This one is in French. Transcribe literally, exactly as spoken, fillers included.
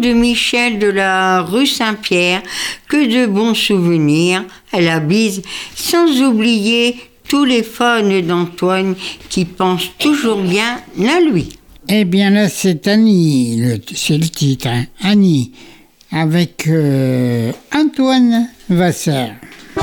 de Michel de la rue Saint-Pierre, que de bons souvenirs à la bise, sans oublier tous les fans d'Antoine qui pensent toujours bien à lui. Eh bien là, c'est Annie, le, c'est le titre, hein. Annie, avec euh, Antoine Vasser.